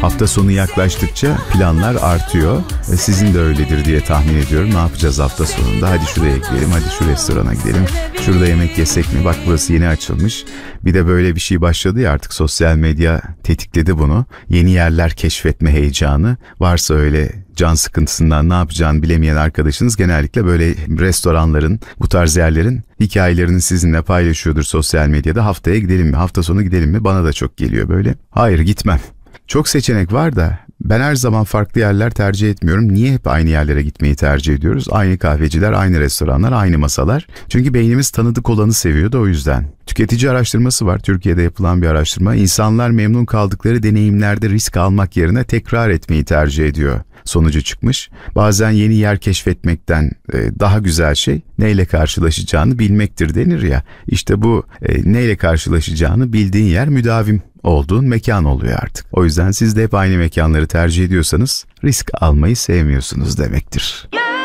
Hafta sonu yaklaştıkça planlar artıyor. Sizin de öyledir diye tahmin ediyorum. Ne yapacağız hafta sonunda? Hadi şuraya gidelim, hadi şu restorana gidelim. Şurada yemek yesek mi? Bak burası yeni açılmış. Bir de böyle bir şey başladı ya, artık sosyal medya tetikledi bunu. Yeni yerler keşfetme heyecanı. Varsa öyle can sıkıntısından ne yapacağını bilemeyen arkadaşınız genellikle böyle restoranların, bu tarz yerlerin hikayelerini sizinle paylaşıyordur sosyal medyada. Haftaya gidelim mi? Hafta sonu gidelim mi? Bana da çok geliyor böyle. Hayır, gitmem. Çok seçenek var da ben her zaman farklı yerler tercih etmiyorum. Niye hep aynı yerlere gitmeyi tercih ediyoruz? Aynı kahveciler, aynı restoranlar, aynı masalar. Çünkü beynimiz tanıdık olanı seviyor da o yüzden. Tüketici araştırması var. Türkiye'de yapılan bir araştırma. İnsanlar memnun kaldıkları deneyimlerde risk almak yerine tekrar etmeyi tercih ediyor. Sonucu çıkmış. Bazen yeni yer keşfetmekten daha güzel şey neyle karşılaşacağını bilmektir denir ya. İşte bu neyle karşılaşacağını bildiğin yer müdavim olduğun mekan oluyor artık. O yüzden siz de hep aynı mekanları tercih ediyorsanız risk almayı sevmiyorsunuz demektir.